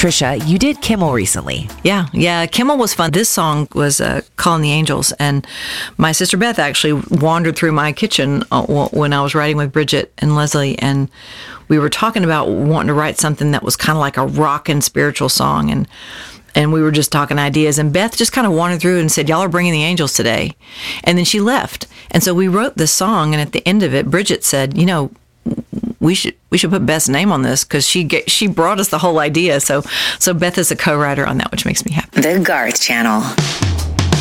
Trisha, you did Kimmel recently. Yeah, Kimmel was fun. This song was Calling the Angels, and my sister Beth actually wandered through my kitchen when I was writing with Bridget and Leslie, and we were talking about wanting to write something that was kind of like a rock and spiritual song, and we were just talking ideas, and Beth just kind of wandered through and said, y'all are bringing the angels today. And then she left. And so we wrote this song, and at the end of it, Bridget said, we should put Beth's name on this, because she brought us the whole idea. So Beth is a co-writer on that, which makes me happy. The Garth Channel.